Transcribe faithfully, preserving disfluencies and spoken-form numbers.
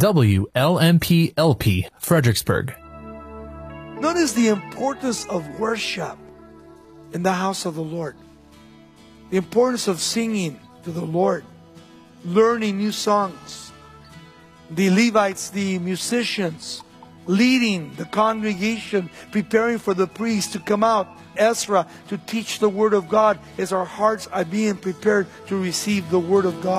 W L M P L P, Fredericksburg. Notice the importance of worship in the house of the Lord. The importance of singing to the Lord, learning new songs. The Levites, the musicians, leading the congregation, preparing for the priest to come out. Ezra to teach the Word of God as our hearts are being prepared to receive the Word of God.